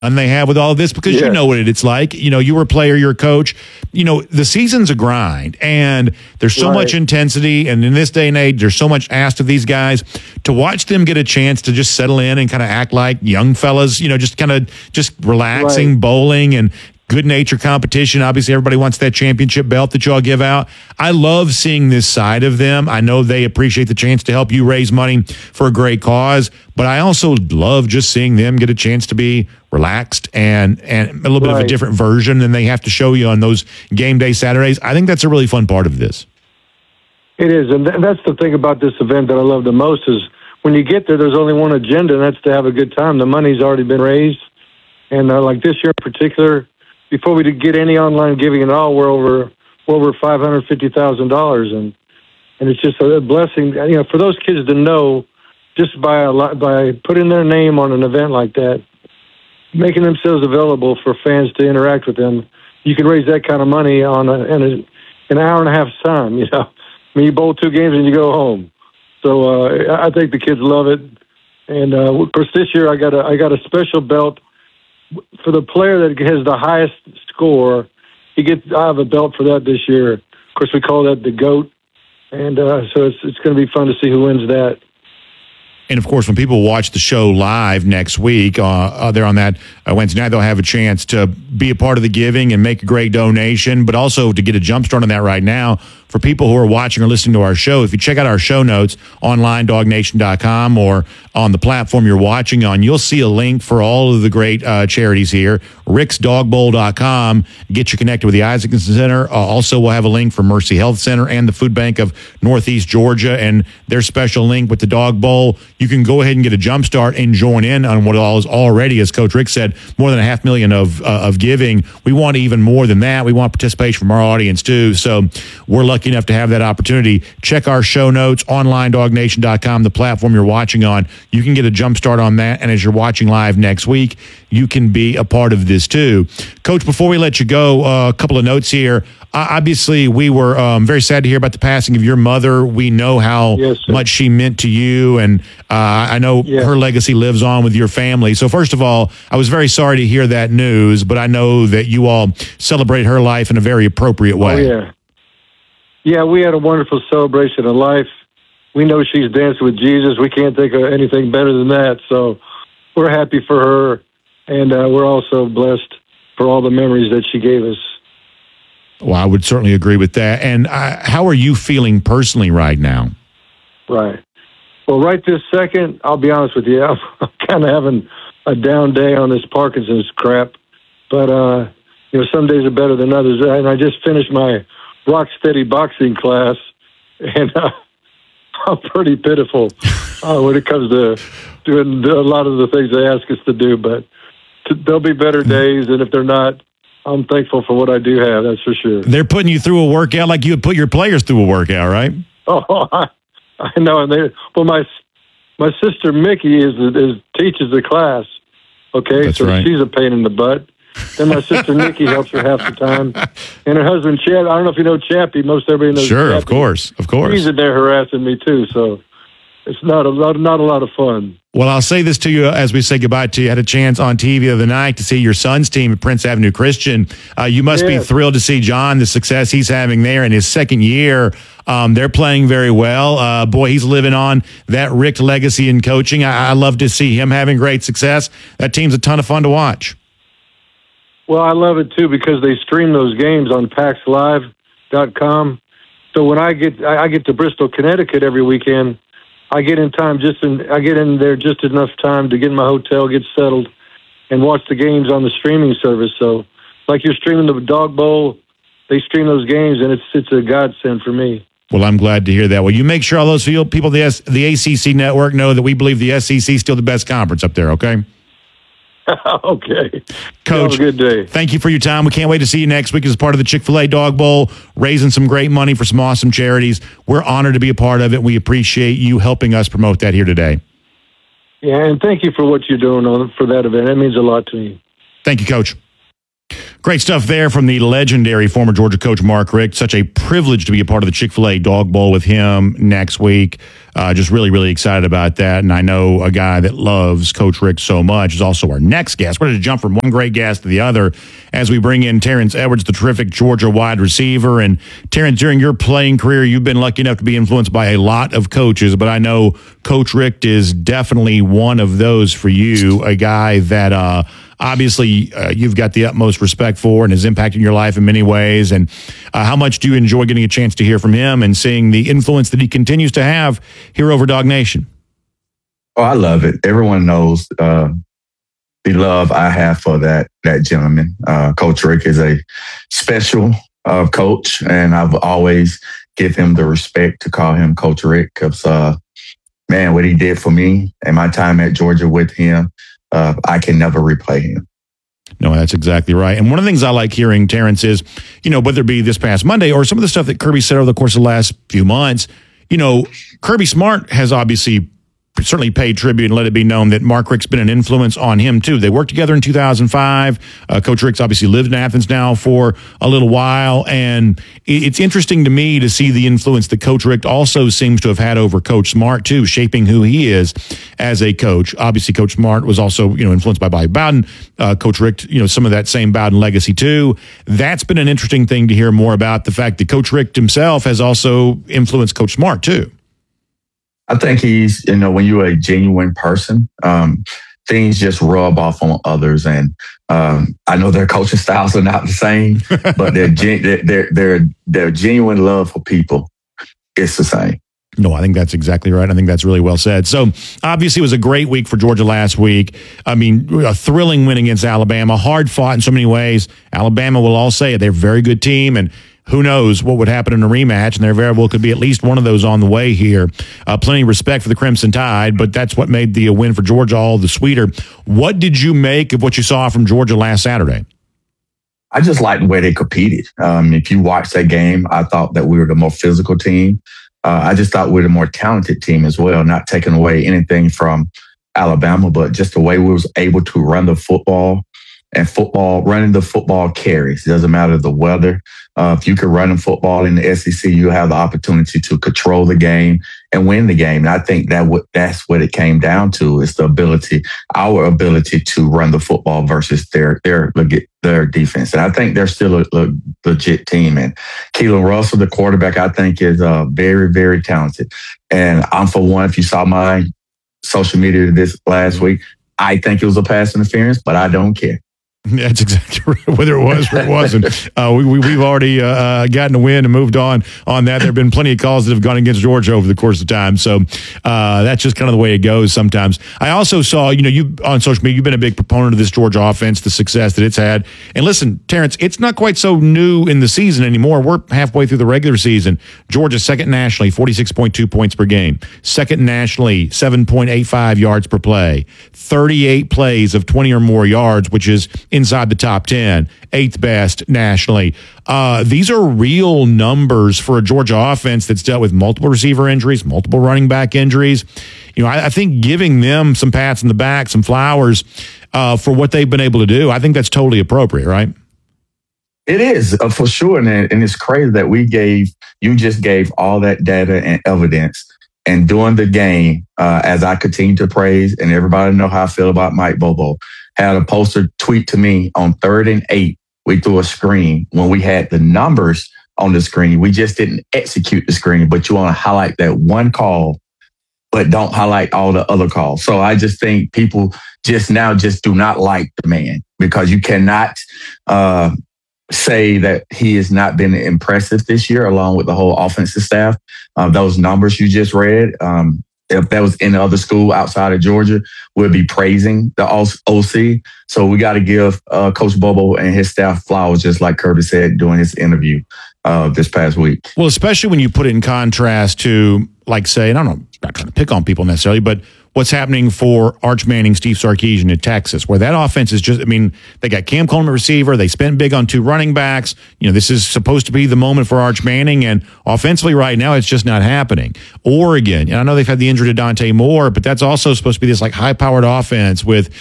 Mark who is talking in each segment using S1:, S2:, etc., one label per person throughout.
S1: and they have with all of this, because you know what it's like. You know, you were a player, you're a coach. You know, the season's a grind, and there's so much intensity, and in this day and age, there's so much asked of these guys. To watch them get a chance to just settle in and kind of act like young fellas, you know, just kind of just relaxing, bowling, and good nature competition. Obviously, everybody wants that championship belt that you all give out. I love seeing this side of them. I know they appreciate the chance to help you raise money for a great cause, but I also love just seeing them get a chance to be relaxed and a little bit of a different version than they have to show you on those game day Saturdays. I think that's a really fun part of this.
S2: It is, and that's the thing about this event that I love the most is when you get there, there's only one agenda, and that's to have a good time. The money's already been raised, and like this year in particular, before we did get any online giving at all, we're over $550,000, and it's just a blessing. You know, for those kids to know, just by putting their name on an event like that, making themselves available for fans to interact with them, you can raise that kind of money on in an hour and a half's time. You know, I mean, you bowl 2 games and you go home. So I think the kids love it, and of course this year I got a special belt. For the player that has the highest score, I have a belt for that this year. Of course, we call that the GOAT, and so it's going to be fun to see who wins that.
S1: And, of course, when people watch the show live next week, there on that Wednesday night, they'll have a chance to be a part of the giving and make a great donation, but also to get a jump start on that right now. For people who are watching or listening to our show, if you check out our show notes online, dognation.com, or on the platform you're watching on, you'll see a link for all of the great charities here. ricksdogbowl.com. Get you connected with the Isaacson Center. Also, we'll have a link for Mercy Health Center and the Food Bank of Northeast Georgia and their special link with the Dog Bowl. You can go ahead and get a jump start and join in on what is already, as Coach Rick said, more than $500,000 of giving. We want even more than that. We want participation from our audience, too. So we're lucky enough to have that opportunity. Check our show notes, online, dognation.com, the platform you're watching on. You can get a jump start on that. And as you're watching live next week, you can be a part of this too. Coach, before we let you go, a couple of notes here. Obviously, we were very sad to hear about the passing of your mother. We know how much she meant to you, and I know her legacy lives on with your family. So first of all, I was very sorry to hear that news, but I know that you all celebrate her life in a very appropriate way.
S2: Oh, yeah. Yeah, we had a wonderful celebration of life. We know she's dancing with Jesus. We can't think of anything better than that. So we're happy for her, and we're also blessed for all the memories that she gave us.
S1: Well, I would certainly agree with that. And how are you feeling personally right now?
S2: Right. Well, right this second, I'll be honest with you, I'm kind of having a down day on this Parkinson's crap. But, you know, some days are better than others. And I just finished my rock steady boxing class, and I'm pretty pitiful when it comes to doing a lot of the things they ask us to do. But there'll be better days, and if they're not, I'm thankful for what I do have. That's for sure.
S1: They're putting you through a workout like you would put your players through a workout, right?
S2: Oh, I know. And my sister Mickey teaches the class. Okay,
S1: that's
S2: so
S1: right.
S2: She's a pain in the butt. Then my sister Nikki helps her half the time, and her husband Chad. I don't know if you know Chappie. Most everybody knows.
S1: Sure,
S2: Chappie.
S1: of course.
S2: He's in there harassing me too. So it's not a lot of fun.
S1: Well, I'll say this to you as we say goodbye to you. I had a chance on TV the other night to see your son's team at Prince Avenue Christian. You must be thrilled to see John, the success he's having there in his second year. They're playing very well. Boy, he's living on that Rick legacy in coaching. I love to see him having great success. That team's a ton of fun to watch.
S2: Well, I love it too because they stream those games on PaxLive.com. So when I get to Bristol, Connecticut every weekend, I get in there just enough time to get in my hotel, get settled, and watch the games on the streaming service. So, like you're streaming the Dog Bowl, they stream those games, and it's a godsend for me.
S1: Well, I'm glad to hear that. Well, you make sure all those people, the ACC network, know that we believe the SEC is still the best conference up there. Okay.
S2: Okay.
S1: Coach,
S2: have a good day.
S1: Thank you for your time. We can't wait to see you next week as part of the Chick-fil-A Dog Bowl, raising some great money for some awesome charities. We're honored to be a part of it. We appreciate you helping us promote that here today.
S2: Yeah, and thank you for what you're doing for that event. That means a lot to me.
S1: Thank you, Coach. Great stuff there from the legendary former Georgia coach Mark Richt. Such a privilege to be a part of the Chick-fil-A Dog Bowl with him next week. just really, really excited about that. And I know a guy that loves Coach Richt so much is also our next guest. We're going to jump from one great guest to the other as we bring in Terrence Edwards, the terrific Georgia wide receiver. And Terrence, during your playing career, you've been lucky enough to be influenced by a lot of coaches, but I know Coach Richt is definitely one of those for you, a guy that obviously you've got the utmost respect for and is impacting your life in many ways. And how much do you enjoy getting a chance to hear from him and seeing the influence that he continues to have here over Dog Nation?
S3: Oh, I love it. Everyone knows the love I have for that gentleman. Coach Richt is a special coach, and I've always give him the respect to call him Coach Richt because, man, what he did for me and my time at Georgia with him, I can never repay him.
S1: No, that's exactly right. And one of the things I like hearing, Terrence, is, whether it be this past Monday or some of the stuff that Kirby said over the course of the last few months, Kirby Smart has obviously certainly paid tribute and let it be known that Mark Richt's been an influence on him too. They worked together in 2005. Coach Richt's obviously lived in Athens now for a little while, and it's interesting to me to see the influence that Coach Richt also seems to have had over Coach Smart too, shaping who he is as a coach. Obviously, Coach Smart was also influenced by Bobby Bowden. Coach Richt, some of that same Bowden legacy too. That's been an interesting thing to hear more about, the fact that Coach Richt himself has also influenced Coach Smart too.
S3: I think he's, when you're a genuine person, things just rub off on others. And I know their coaching styles are not the same, but their genuine love for people is the same.
S1: No, I think that's exactly right. I think that's really well said. So obviously it was a great week for Georgia last week. I mean, a thrilling win against Alabama, hard fought in so many ways. Alabama will all say it. They're a very good team, and who knows what would happen in a rematch, and there very well could be at least one of those on the way here. Plenty of respect for the Crimson Tide, but that's what made the win for Georgia all the sweeter. What did you make of what you saw from Georgia last Saturday?
S3: I just liked the way they competed. If you watch that game, I thought that we were the more physical team. I just thought we were the more talented team as well, not taking away anything from Alabama, but just the way we was able to run the football. And running the football carries. It doesn't matter the weather. If you could run the football in the SEC, you have the opportunity to control the game and win the game. And I think that's what it came down to, is our ability to run the football versus their defense. And I think they're still a legit team. And Keelan Russell, the quarterback, I think is very, very talented. And I'm, for one, if you saw my social media this last week, I think it was a pass interference, but I don't care.
S1: That's exactly right. Whether it was or it wasn't, we've already gotten a win and moved on that. There have been plenty of calls that have gone against Georgia over the course of time. So that's just kind of the way it goes sometimes. I also saw, you on social media, you've been a big proponent of this Georgia offense, the success that it's had. And listen, Terrence, it's not quite so new in the season anymore. We're halfway through the regular season. Georgia second nationally, 46.2 points per game. Second nationally, 7.85 yards per play. 38 plays of 20 or more yards, which is inside the top 10, eighth best nationally. These are real numbers for a Georgia offense that's dealt with multiple receiver injuries, multiple running back injuries. I think giving them some pats in the back, some flowers for what they've been able to do, I think that's totally appropriate, right?
S3: It is, for sure. And it's crazy that you just gave all that data and evidence. And during the game, as I continue to praise, and everybody know how I feel about Mike Bobo, had a poster tweet to me on 3rd and 8. We threw a screen when we had the numbers on the screen. We just didn't execute the screen, but you want to highlight that one call, but don't highlight all the other calls. So I just think people just do not like the man, because you cannot say that he has not been impressive this year, along with the whole offensive staff. Those numbers you just read, if that was in other school outside of Georgia, we'll be praising the OC. So we got to give Coach Bobo and his staff flowers, just like Kirby said during his interview this past week.
S1: Well, especially when you put it in contrast to, like, say, and I don't know, I'm not trying to pick on people necessarily, but what's happening for Arch Manning, Steve Sarkisian in Texas, where that offense is just, they got Cam Coleman at receiver. They spent big on 2 running backs. This is supposed to be the moment for Arch Manning, and offensively right now, it's just not happening. Oregon, and I know they've had the injury to Dante Moore, but that's also supposed to be this like high-powered offense with,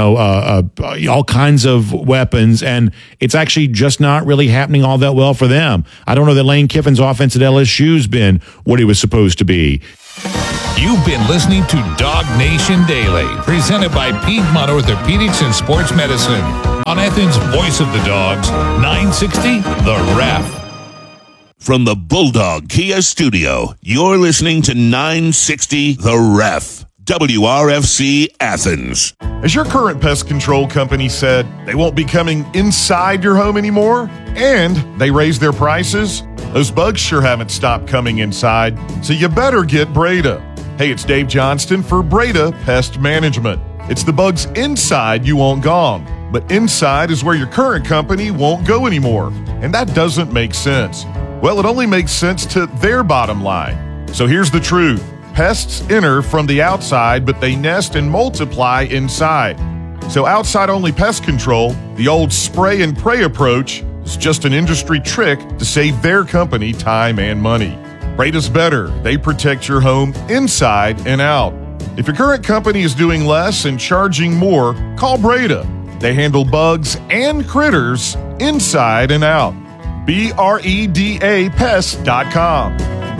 S1: all kinds of weapons, and it's actually just not really happening all that well for them. I don't know that Lane Kiffin's offense at LSU's been what he was supposed to be.
S4: You've been listening to Dog Nation Daily, presented by Piedmont Orthopedics and Sports Medicine on Athens' Voice of the Dogs, 960 The Ref.
S5: From the Bulldog Kia Studio, you're listening to 960 The Ref, WRFC Athens.
S6: As your current pest control company said, they won't be coming inside your home anymore, and they raised their prices, those bugs sure haven't stopped coming inside, so you better get Breda. Hey, it's Dave Johnston for Breda Pest Management. It's the bugs inside you want gone, but inside is where your current company won't go anymore, and that doesn't make sense. Well, it only makes sense to their bottom line. So here's the truth. Pests enter from the outside, but they nest and multiply inside. So outside-only pest control, the old spray and pray approach, is just an industry trick to save their company time and money. Breda's better. They protect your home inside and out. If your current company is doing less and charging more, call Breda. They handle bugs and critters inside and out. BREDA Pest.com.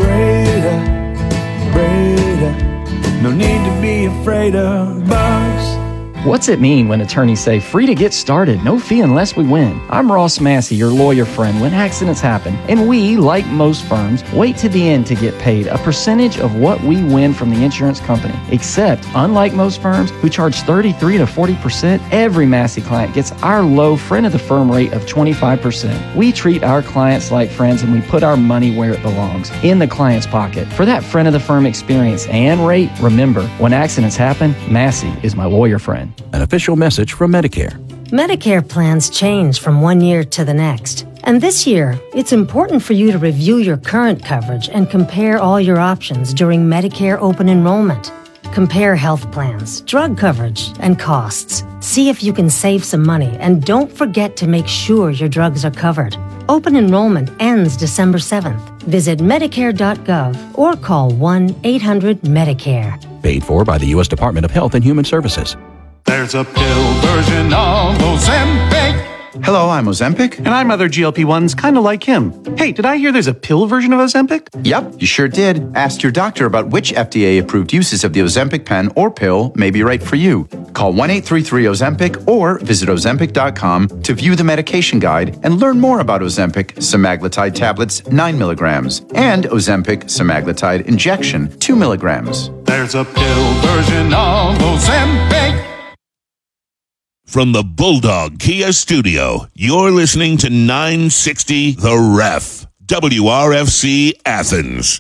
S7: Breda, no need to be afraid of bugs.
S8: What's it mean when attorneys say free to get started, no fee unless we win? I'm Ross Massey, your lawyer friend when accidents happen, and we, like most firms, wait to the end to get paid a percentage of what we win from the insurance company. Except, unlike most firms who charge 33 to 40%, every Massey client gets our low friend of the firm rate of 25%. We treat our clients like friends and we put our money where it belongs, in the client's pocket. For that friend of the firm experience and rate, remember, when accidents happen, Massey is my lawyer friend.
S9: An official message from Medicare.
S10: Medicare plans change from one year to the next. And this year, it's important for you to review your current coverage and compare all your options during Medicare open enrollment. Compare health plans, drug coverage, and costs. See if you can save some money, and don't forget to make sure your drugs are covered. Open enrollment ends December 7th. Visit Medicare.gov or call 1-800-MEDICARE.
S9: Paid for by the U.S. Department of Health and Human Services.
S7: There's a pill version of Ozempic.
S11: Hello, I'm Ozempic.
S12: And I'm other GLP-1s kind of like him. Hey, did I hear there's a pill version of Ozempic?
S11: Yep, you sure did. Ask your doctor about which FDA-approved uses of the Ozempic pen or pill may be right for you. Call 1-833-OZEMPIC or visit Ozempic.com to view the medication guide and learn more about Ozempic semaglutide tablets 9 milligrams and Ozempic semaglutide injection 2 milligrams.
S7: There's a pill version of Ozempic.
S5: From the Bulldog Kia Studio, you're listening to 960 The Ref, WRFC Athens.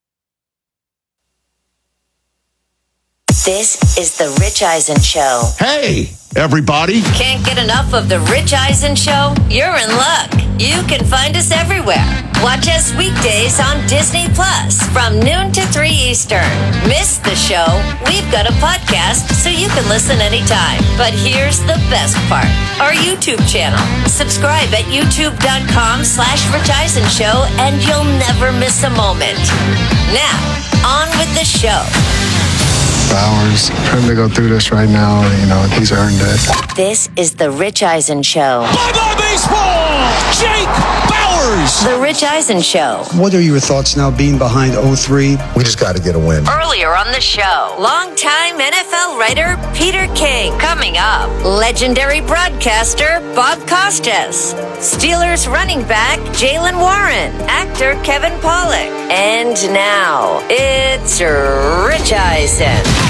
S13: This is the Rich Eisen Show.
S1: Hey, everybody.
S13: Can't get enough of the Rich Eisen Show? You're in luck. You can find us everywhere. Watch us weekdays on Disney Plus from noon to 3 Eastern. Miss the show? We've got a podcast so you can listen anytime. But here's the best part. Our YouTube channel. Subscribe at youtube.com/Rich Eisen Show and you'll never miss a moment. Now, on with the show.
S14: Bowers, for him to go through this right now, he's earned it.
S13: This is the Rich Eisen Show.
S15: Bye-bye baseball! Jake Bowers!
S13: The Rich Eisen Show.
S16: What are your thoughts now being behind 0-3?
S17: We just got to get a win.
S13: Earlier on the show, longtime NFL writer Peter King. Coming up, legendary broadcaster Bob Costas. Steelers running back Jaylen Warren. Actor Kevin Pollak. And now, it's Rich Eisen.